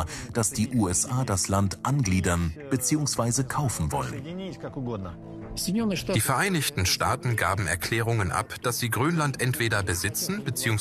war, dass die USA das Land angliedern bzw. kaufen wollen. Die Vereinigten Staaten gaben Erklärungen ab, dass sie Grönland entweder besitzen bzw.